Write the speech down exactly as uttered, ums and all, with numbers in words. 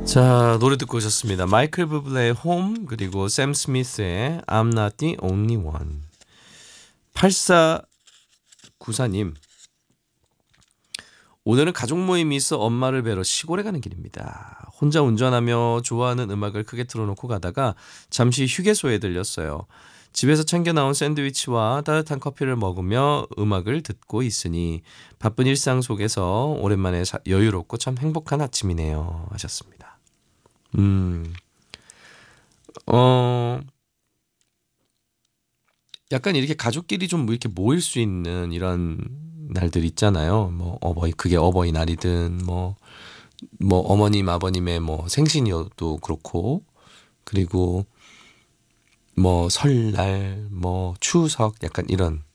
자, 노래 듣고 오셨습니다. 마이클 부블레의 홈, 그리고 샘 스미스의 I'm not the only one. 팔사구사님, 오늘은 가족 모임이 있어 엄마를 뵈러 시골에 가는 길입니다. 혼자 운전하며 좋아하는 음악을 크게 틀어놓고 가다가 잠시 휴게소에 들렸어요. 집에서 챙겨 나온 샌드위치와 따뜻한 커피를 먹으며 음악을 듣고 있으니 바쁜 일상 속에서 오랜만에 자- 여유롭고 참 행복한 아침이네요. 하셨습니다. 음, 어, 약간 이렇게 가족끼리 좀 이렇게 모일 수 있는 이런 날들 있잖아요. 뭐 어버이 그게 어버이날이든 뭐 뭐 어머님 아버님의 뭐 생신이어도 그렇고, 그리고 뭐 설날 뭐 추석 약간 이런